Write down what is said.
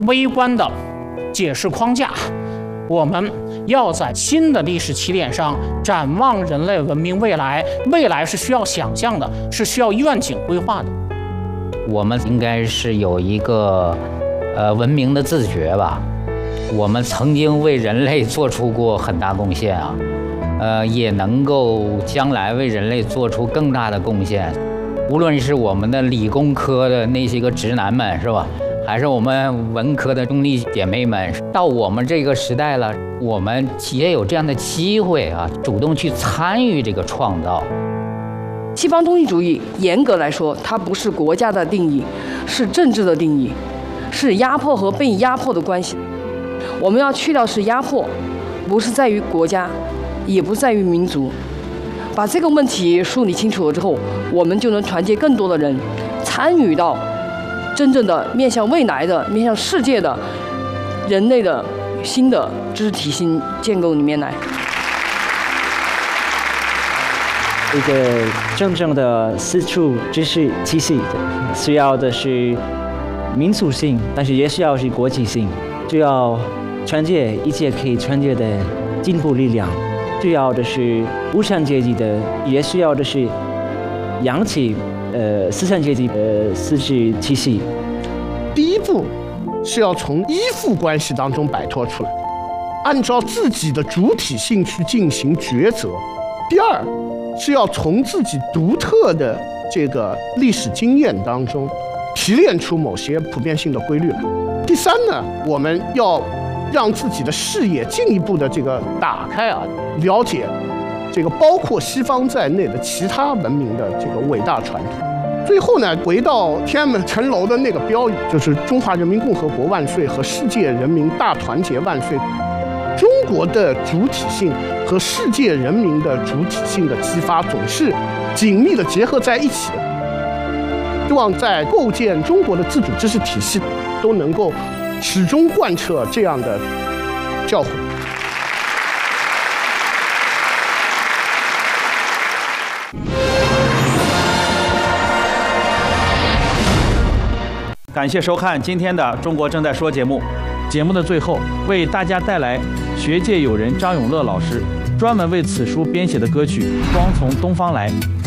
微观的解释框架，我们要在新的历史起点上展望人类文明未来。未来是需要想象的，是需要愿景规划的。 我们应该是有一个文明的自觉吧。我们曾经为人类做出过很大贡献啊，也能够将来为人类做出更大的贡献。无论是我们的理工科的那些个直男们，是吧？还是我们文科的兄弟姐妹们，到我们这个时代了，我们也有这样的机会啊，主动去参与这个创造。 西方东西主义严格来说，它不是国家的定义，是政治的定义，是压迫和被压迫的关系。我们要去掉是压迫，不是在于国家，也不在于民族。把这个问题梳理清楚了之后，我们就能团结更多的人，参与到真正的面向未来的、面向世界的人类的新的知识体系建构里面来。 一个真正的四处知识体系需要的是民族性，但是也需要是国际性，需要团结一切可以团结的进步力量，需要的是无产阶级的，也需要的是扬起资产阶级的思绪体系。 第一步是要从依附关系当中摆脱出来，按照自己的主体性去进行抉择。第二是要从自己独特的这个历史经验当中提炼出某些普遍性的规律来。第三呢，我们要让自己的视野进一步的这个打开啊，了解这个包括西方在内的其他文明的这个伟大传统。最后呢，回到天安门城楼的那个标语，就是中华人民共和国万岁和世界人民大团结万岁。中国的主体性和世界人民的主体性的激发总是紧密的结合在一起的。希望在构建中国的自主知识体系都能够始终贯彻这样的教诲。 感谢收看今天的《中国正在说》节目。节目的最后，为大家带来学界友人张永乐老师专门为此书编写的歌曲《光从东方来》。